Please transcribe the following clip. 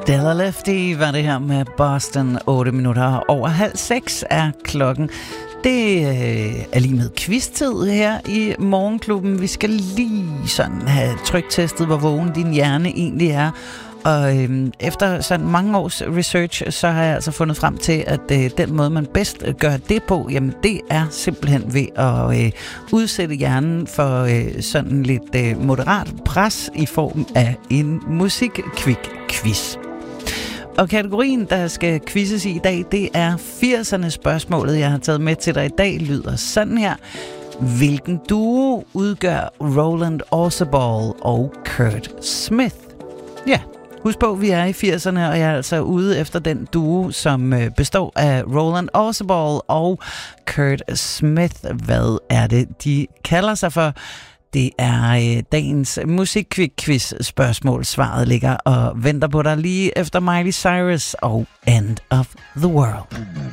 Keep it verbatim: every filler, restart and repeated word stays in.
Stella Lefty var det her med Boston. Otte minutter over halv seks er klokken. Det er lige med quiz-tid her i Morgenklubben. Vi skal lige sådan have tryktestet, hvor vågen din hjerne egentlig er. Og øhm, efter sådan mange års research, så har jeg altså fundet frem til, at øh, den måde, man bedst gør det på, jamen det er simpelthen ved at øh, udsætte hjernen for øh, sådan lidt øh, moderat pres i form af en musik-quick-quiz. Og kategorien, der skal quizzes i i dag, det er firserne spørgsmålet, jeg har taget med til dig i dag, lyder sådan her. Hvilken duo udgør Roland Orzabal og Kurt Smith? Ja, husk på, vi er i firserne, og jeg er altså ude efter den duo, som består af Roland Orzabal og Kurt Smith. Hvad er det, de kalder sig for? Det er øh, dagens musik-quiz-spørgsmål. Svaret ligger og venter på dig lige efter Miley Cyrus og End of the World.